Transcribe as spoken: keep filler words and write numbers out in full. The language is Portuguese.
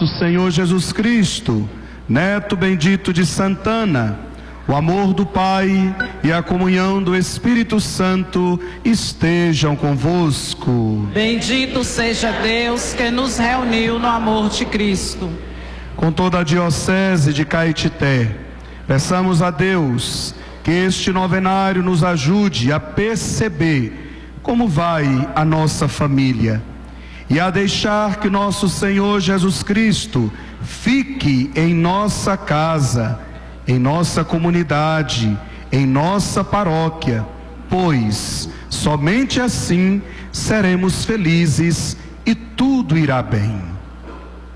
nosso Senhor Jesus Cristo, Neto bendito de Santana, o amor do Pai e a comunhão do Espírito Santo estejam convosco. Bendito seja Deus que nos reuniu no amor de Cristo. Com toda a diocese de Caetité, peçamos a Deus que este novenário nos ajude a perceber como vai a nossa família e a deixar que nosso Senhor Jesus Cristo fique em nossa casa, em nossa comunidade, em nossa paróquia, pois somente assim seremos felizes e tudo irá bem.